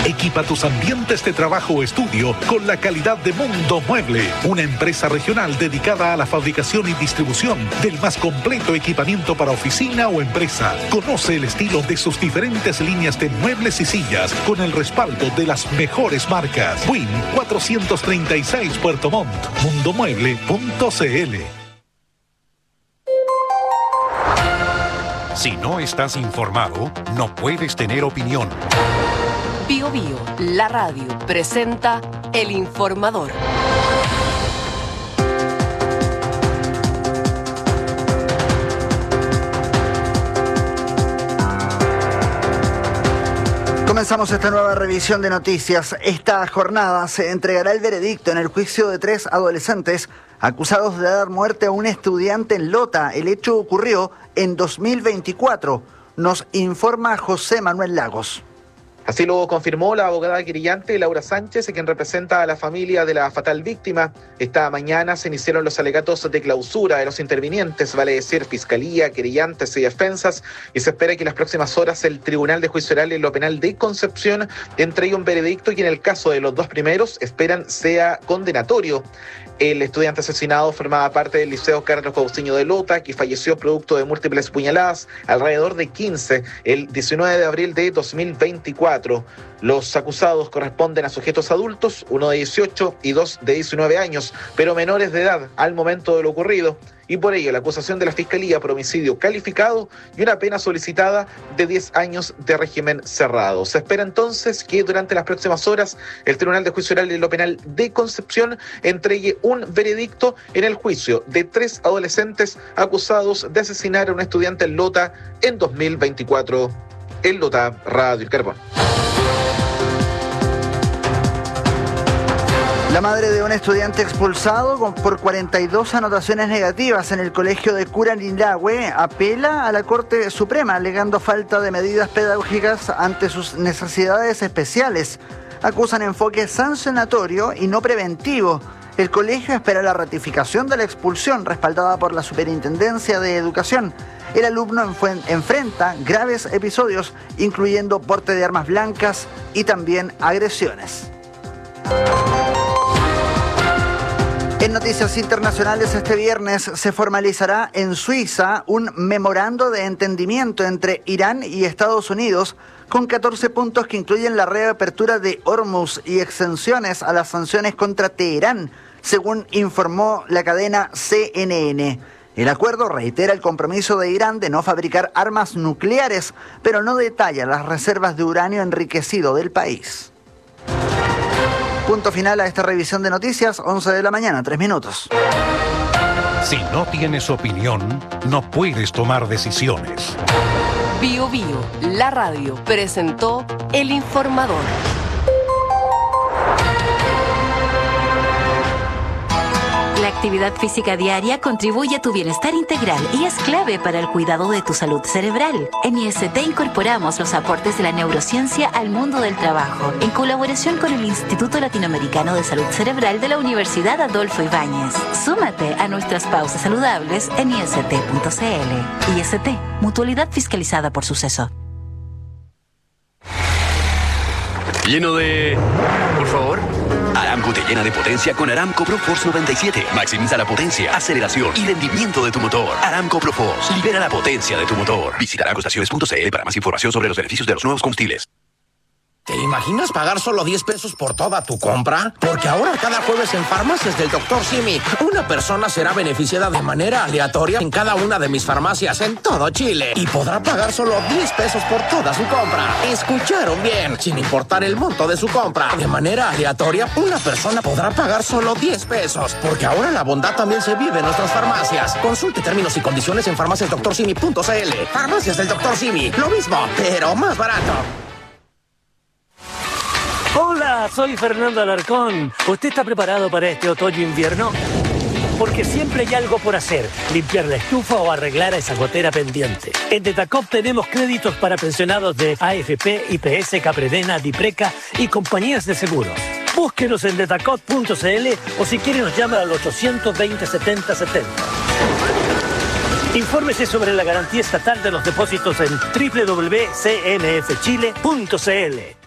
Equipa tus ambientes de trabajo o estudio con la calidad de Mundo Mueble, una empresa regional dedicada a la fabricación y distribución del más completo equipamiento para oficina o empresa. Conoce el estilo de sus diferentes líneas de muebles y sillas con el respaldo de las mejores marcas. Win 436 Puerto Montt, mundomueble.cl. Si no estás informado, no puedes tener opinión. Bio Bio, la radio, presenta El Informador. Comenzamos esta nueva revisión de noticias. Esta jornada se entregará el veredicto en el juicio de 3 adolescentes acusados de dar muerte a un estudiante en Lota. El hecho ocurrió en 2024. Nos informa José Manuel Lagos. Así lo confirmó la abogada querellante Laura Sánchez, quien representa a la familia de la fatal víctima. Esta mañana se iniciaron los alegatos de clausura de los intervinientes, vale decir fiscalía, querellantes y defensas, y se espera que en las próximas horas el Tribunal de Juicio Oral en lo Penal de Concepción entregue un veredicto y en el caso de los dos primeros esperan sea condenatorio. El estudiante asesinado formaba parte del Liceo Carlos Cousiño de Lota, que falleció producto de múltiples puñaladas, alrededor de 15, el 19 de abril de 2024. Los acusados corresponden a sujetos adultos, uno de 18 y dos de 19 años, pero menores de edad al momento de lo ocurrido. Y por ello la acusación de la Fiscalía por homicidio calificado y una pena solicitada de 10 años de régimen cerrado. Se espera entonces que durante las próximas horas el Tribunal de Juicio Oral en lo Penal de Concepción entregue un veredicto en el juicio de 3 adolescentes acusados de asesinar a un estudiante en Lota en 2024. En Lota, Radio El Carbón. La madre de un estudiante expulsado por 42 anotaciones negativas en el colegio de Curanilahue apela a la Corte Suprema alegando falta de medidas pedagógicas ante sus necesidades especiales. Acusan enfoque sancionatorio y no preventivo. El colegio espera la ratificación de la expulsión respaldada por la Superintendencia de Educación. El alumno enfrenta graves episodios, incluyendo porte de armas blancas y también agresiones. En noticias internacionales, este viernes se formalizará en Suiza un memorando de entendimiento entre Irán y Estados Unidos con 14 puntos que incluyen la reapertura de Hormuz y exenciones a las sanciones contra Teherán, según informó la cadena CNN. El acuerdo reitera el compromiso de Irán de no fabricar armas nucleares, pero no detalla las reservas de uranio enriquecido del país. Punto final a esta revisión de noticias, 11 de la mañana, 3 minutos. Si no tienes opinión, no puedes tomar decisiones. Bio Bio, la radio, presentó El Informador. La actividad física diaria contribuye a tu bienestar integral y es clave para el cuidado de tu salud cerebral. En IST incorporamos los aportes de la neurociencia al mundo del trabajo, en colaboración con el Instituto Latinoamericano de Salud Cerebral de la Universidad Adolfo Ibáñez. Súmate a nuestras pausas saludables en ist.cl. IST, mutualidad fiscalizada por Suceso. Lleno de... Por favor. Aramco te llena de potencia con Aramco ProForce 97. Maximiza la potencia, aceleración y rendimiento de tu motor. Aramco ProForce. Libera la potencia de tu motor. Visita aramcoestaciones.cl para más información sobre los beneficios de los nuevos combustibles. ¿Te imaginas pagar solo 10 pesos por toda tu compra? Porque ahora cada jueves en Farmacias del Dr. Simi, una persona será beneficiada de manera aleatoria en cada una de mis farmacias en todo Chile y podrá pagar solo 10 pesos por toda su compra. ¿Escucharon bien? Sin importar el monto de su compra. De manera aleatoria, una persona podrá pagar solo 10 pesos. Porque ahora la bondad también se vive en nuestras farmacias. Consulte términos y condiciones en farmaciasdoctorsimi.cl. Farmacias del Dr. Simi. Lo mismo, pero más barato. Hola, soy Fernando Alarcón. ¿Usted está preparado para este otoño-invierno? Porque siempre hay algo por hacer, limpiar la estufa o arreglar esa gotera pendiente. En Detacop tenemos créditos para pensionados de AFP, IPS, Capredena, Dipreca y compañías de seguros. Búsquenos en detacop.cl o si quiere nos llama al 820 70 70. Infórmese sobre la garantía estatal de los depósitos en www.cnfchile.cl.